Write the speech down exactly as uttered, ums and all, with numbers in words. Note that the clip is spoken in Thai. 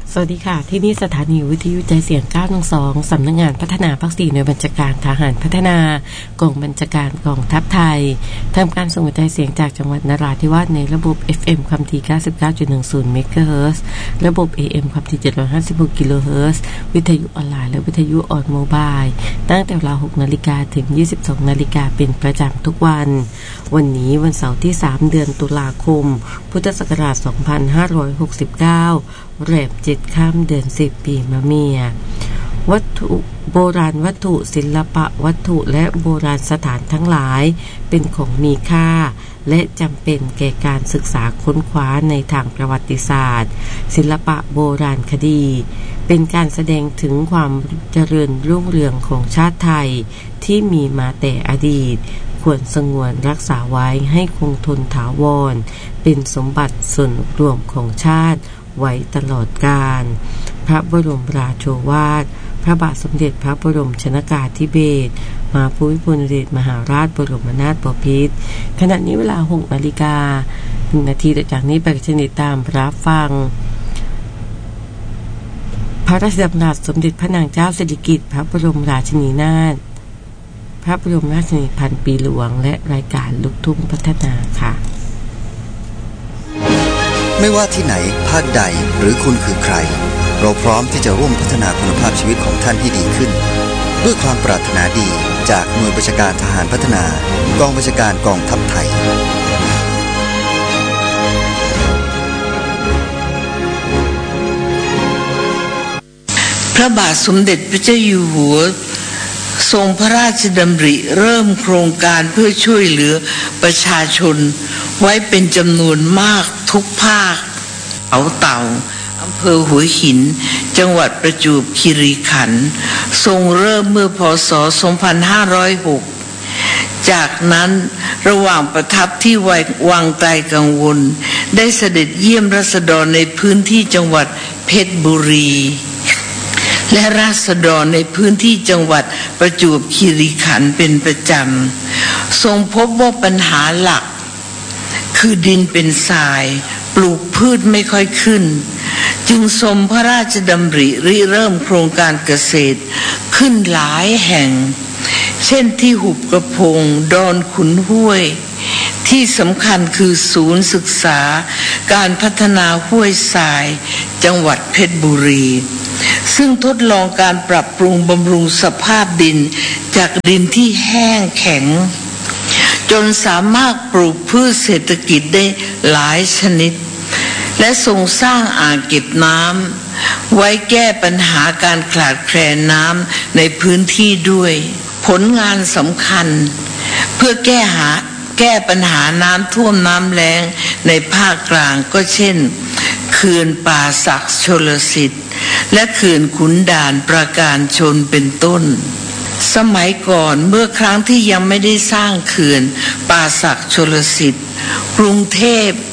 สวัสดีค่ะที่นี่สถานีวิทยุใจเสียงเก้าหนึ่งสองสำนักงานพัฒนาภาคสี่หน่วยบัญชาการทหารพัฒนากองบัญชาการกองทัพไทยทำการส่งกระจายเสียงจากจังหวัดนราธิวาสในระบบ เอฟ เอ็ม ความถี่ เก้าสิบเก้าจุดหนึ่งศูนย์ เมกะเฮิรตซ์ระบบ เอ เอ็ม ความถี่ เจ็ดร้อยห้าสิบหก กิโลเฮิรตซ์วิทยุออนไลน์และวิทยุออนโมบายตั้งแต่เวลา หกนาฬิกา ถึง ยี่สิบสอง นาฬิกาเป็นประจำทุกวันวันนี้วันเสาร์ที่สามเดือนตุลาคมพุทธศักราชสองพันห้าร้อยหกสิบเก้าแรมเจ็ดค่ำเดือนสิบปีมะเมียวัตถุโบราณวัตถุศิลปะวัตถุและโบราณสถานทั้งหลายเป็นของมีค่าและจำเป็นแก่การศึกษาค้นคว้าในทางประวัติศาสตร์ศิลปะโบราณคดีเป็นการแสดงถึงความเจริญรุ่งเรืองของชาติไทยที่มีมาแต่อดีตควรสงวนรักษาไว้ให้คงทนถาวรเป็นสมบัติส่วนรวมของชาติไว้ตลอดกาลพระบรมราโชวาทพระบาทสมเด็จพระบรมชนกาธิเบศรมหาภูมิพลอดุลยเดชมหาราชบรมนาถบพิตรขณะนี้เวลา หกนาฬิกาหนึ่งนาทีต่อจากนี้ไปจะติดตามรับฟังพระราชดำรัสสมเด็จพระนางเจ้าสิริกิติ์พระบรมราชินีนาถพระบรมราชินีพันปีหลวงและรายการลูกทุ่งพัฒนาค่ะไม่ว่าที่ไหนภาคใดหรือคุณคือใครเราพร้อมที่จะร่วมพัฒนาคุณภาพชีวิตของท่านให้ดีขึ้นด้วยความปรารถนาดีจากหน่วยบัญชาการทหารพัฒนากองบัญชาการกองทัพไทยพระบาทสมเด็จพระเจ้าอยู่หัวทรงพระราชดำริเริ่มโครงการเพื่อช่วยเหลือประชาชนไว้เป็นจำนวนมากทุกภาคเอาเต่าอำเภอหัวหินจังหวัดประจวบคีรีขันธ์ทรงเริ่มเมื่อพ.ศ. สองพันห้าร้อยหกจากนั้นระหว่างประทับที่วังไตรกังวลได้เสด็จเยี่ยมราษฎรในพื้นที่จังหวัดเพชรบุรีและราษฎรในพื้นที่จังหวัดประจวบคีรีขันธ์เป็นประจำทรงพบว่าปัญหาหลักคือดินเป็นทรายปลูกพืชไม่ค่อยขึ้นจึงทรงพระราชดำริริเริ่มโครงการเกษตรขึ้นหลายแห่งเช่นที่หุบกระพงดอนขุนห้วยที่สำคัญคือศูนย์ศึกษาการพัฒนาห้วยทรายจังหวัดเพชรบุรีซึ่งทดลองการปรับปรุงบำรุงสภาพดินจากดินที่แห้งแข็งจนสามารถปลูกพืชเศรษฐกิจได้หลายชนิดและทรงสร้างอ่างเก็บน้ำไว้แก้ปัญหาการขาดแคลนน้ำในพื้นที่ด้วยผลงานสำคัญเพื่อแก้หาแก้ปัญหาน้ำท่วมน้ำแล้งในภาคกลางก็เช่นเขื่อนป่าสักชลสิทธิ์และเขื่อนขุนด่านปราการชนเป็นต้นสมัยก่อนเมื่อครั้งที่ยังไม่ได้สร้างเขื่อนป่าสักชลสิทธิ์กรุงเทพ